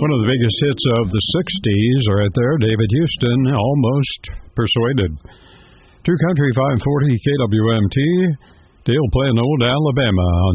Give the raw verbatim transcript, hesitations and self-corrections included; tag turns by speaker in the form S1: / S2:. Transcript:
S1: One of the biggest hits of the sixties right there, David Houston, Almost Persuaded. Two Country five forty K W M T, Dale playing Old Alabama on